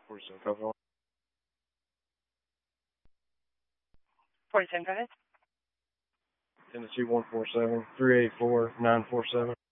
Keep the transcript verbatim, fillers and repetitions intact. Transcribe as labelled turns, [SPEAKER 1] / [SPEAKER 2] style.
[SPEAKER 1] forty-seven, copy one.
[SPEAKER 2] forty-seven, go ahead.
[SPEAKER 1] Tennessee one four seven, three eight four, nine four seven.